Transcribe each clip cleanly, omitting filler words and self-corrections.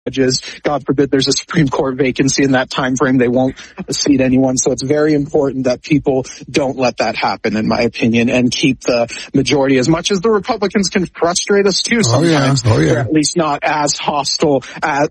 judges. God forbid there's a Supreme Court vacancy in that time frame. They won't seat anyone. So it's very important that people don't let that happen, in my opinion, and keep the majority, as much as the Republicans can frustrate us too sometimes. They're at least not as hostile,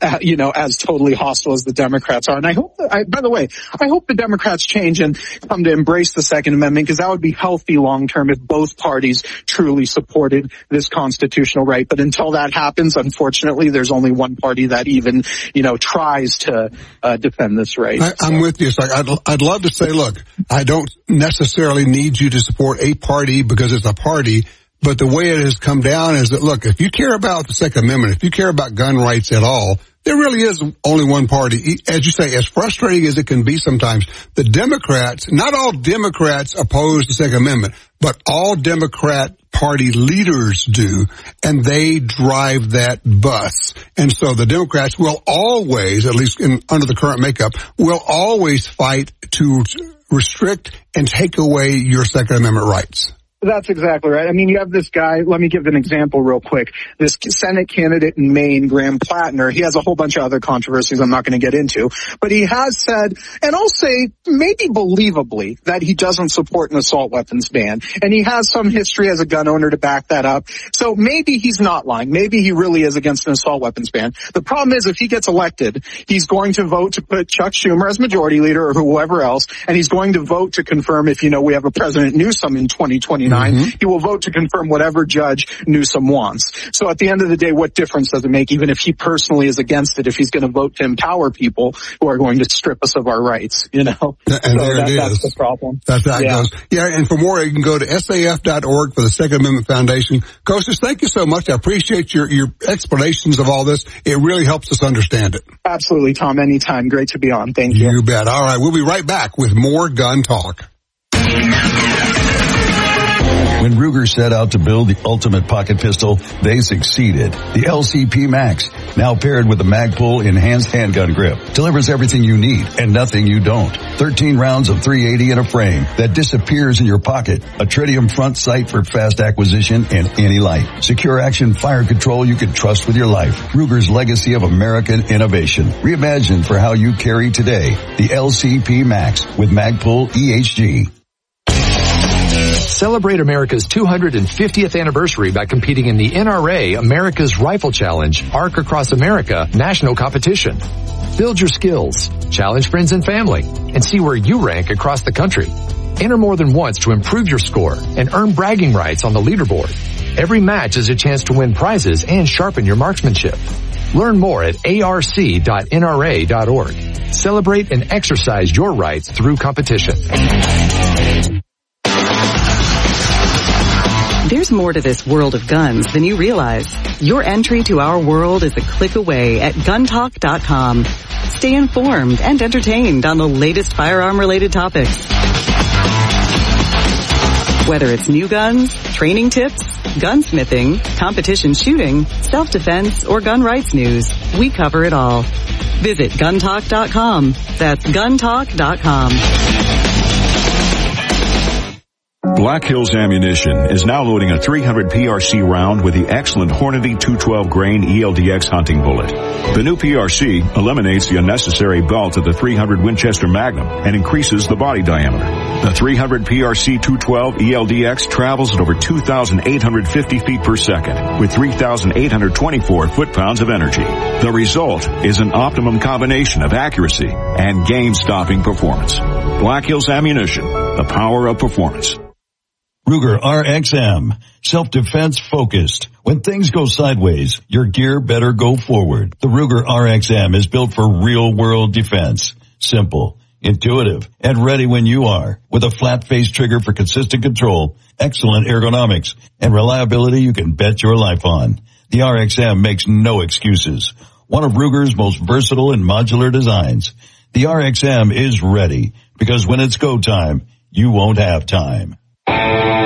as totally hostile as the Democrats are. And I hope by the way, I hope the Democrats change and come to embrace the Second Amendment, because that would be healthy long term if both parties truly supported this constitutional right. But until that happens, unfortunately, there's only one party that even, tries to defend this right. I'm with you. It's like, I'd love to say, look, I don't necessarily need you to support a party because it's a party. But the way it has come down is that, look, if you care about the Second Amendment, if you care about gun rights at all, there really is only one party. As you say, as frustrating as it can be sometimes, the Democrats, not all Democrats oppose the Second Amendment, but all Democrat Party leaders do, and they drive that bus. And so the Democrats will always, at least under the current makeup, will always fight to restrict and take away your Second Amendment rights. That's exactly right. I mean, you have this guy, let me give an example real quick. This Senate candidate in Maine, Graham Plattner, he has a whole bunch of other controversies I'm not going to get into, but he has said, and I'll say maybe believably, that he doesn't support an assault weapons ban. And he has some history as a gun owner to back that up. So maybe he's not lying. Maybe he really is against an assault weapons ban. The problem is, if he gets elected, he's going to vote to put Chuck Schumer as majority leader or whoever else, and he's going to vote to confirm, if we have a President Newsom in 2029, he will vote to confirm whatever Judge Newsom wants. So at the end of the day, what difference does it make, even if he personally is against it, if he's going to vote to empower people who are going to strip us of our rights, And so that's the problem. That's how it goes. Yeah, and for more, you can go to SAF.org for the Second Amendment Foundation. Kostas, thank you so much. I appreciate your explanations of all this. It really helps us understand it. Absolutely, Tom. Anytime. Great to be on. Thank you. You bet. All right, we'll be right back with more Gun Talk. When Ruger set out to build the ultimate pocket pistol, they succeeded. The LCP Max, now paired with the Magpul enhanced handgun grip, delivers everything you need and nothing you don't. 13 rounds of .380 in a frame that disappears in your pocket. A tritium front sight for fast acquisition and any light. Secure action fire control you can trust with your life. Ruger's legacy of American innovation. Reimagined for how you carry today. The LCP Max with Magpul EHG. Celebrate America's 250th anniversary by competing in the NRA America's Rifle Challenge Arc Across America national competition. Build your skills, challenge friends and family, and see where you rank across the country. Enter more than once to improve your score and earn bragging rights on the leaderboard. Every match is a chance to win prizes and sharpen your marksmanship. Learn more at arc.nra.org. Celebrate and exercise your rights through competition. There's more to this world of guns than you realize. Your entry to our world is a click away at guntalk.com. Stay informed and entertained on the latest firearm-related topics. Whether it's new guns, training tips, gunsmithing, competition shooting, self-defense, or gun rights news, we cover it all. Visit guntalk.com. That's guntalk.com. Black Hills Ammunition is now loading a 300 PRC round with the excellent Hornady 212 grain ELDX hunting bullet. The new PRC eliminates the unnecessary belt of the 300 Winchester Magnum and increases the body diameter. The 300 PRC 212 ELDX travels at over 2,850 feet per second with 3,824 foot-pounds of energy. The result is an optimum combination of accuracy and game-stopping performance. Black Hills Ammunition, the power of performance. Ruger RXM, self-defense focused. When things go sideways, your gear better go forward. The Ruger RXM is built for real-world defense. Simple, intuitive, and ready when you are. With a flat-face trigger for consistent control, excellent ergonomics, and reliability you can bet your life on. The RXM makes no excuses. One of Ruger's most versatile and modular designs. The RXM is ready, because when it's go time, you won't have time.